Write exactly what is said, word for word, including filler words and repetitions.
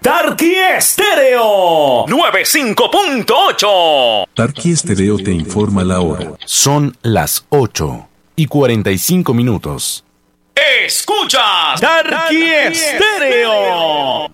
Tarqui Estéreo noventa y cinco punto ocho. Tarqui Estéreo te informa la hora. Son las ocho y cuarenta y cinco minutos. Escuchas Tarqui Estéreo.